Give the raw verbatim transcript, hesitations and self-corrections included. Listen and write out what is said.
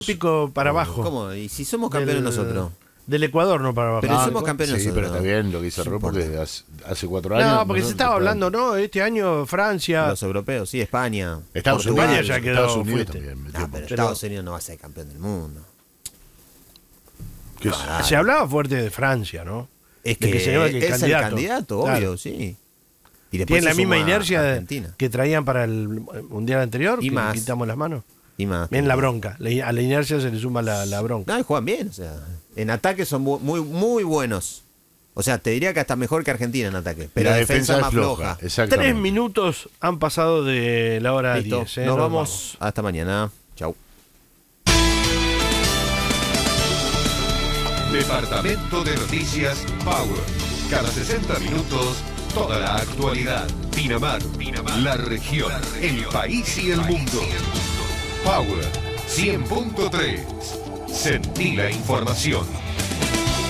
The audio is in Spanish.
Pico para abajo. ¿Cómo? ¿Y si somos campeones Del- nosotros? Del Ecuador, no para abajo. Pero Ah, somos campeones Sí, nosotros. pero está bien lo que dice No Ro, porque importa. hace, hace cuatro años. No, porque se estaba hablando, ¿no? Este año Francia. Los europeos, sí, España. Estados Portugal. Unidos, ya quedó Estados Unidos fuerte. también. metió No, pero mucho. Estados Unidos no va a ser campeón del mundo. ¿Qué sé? Ah, Se hablaba fuerte de Francia, ¿no? Es de que, que se llama que el es candidato. el candidato, Claro. obvio, sí. Y después Tienen la se misma suma inercia de- Argentina. que traían para el mundial anterior, Y que más. le quitamos las manos. Y más. Bien la bronca. Le- A la inercia se le suma la, la bronca. No, y juegan bien, o sea, en ataque son bu- muy muy buenos. O sea, te diría que hasta mejor que Argentina en ataque, pero la la defensa, defensa más es floja. floja. Exactamente. Tres minutos han pasado de la hora Listo, diez. ¿eh? nos vamos hasta mañana. Chau. Departamento de Noticias Power. Cada sesenta minutos, toda la actualidad. Pinamar, Pinamar, la región, el país y el mundo. Power cien punto tres. Sentí la información.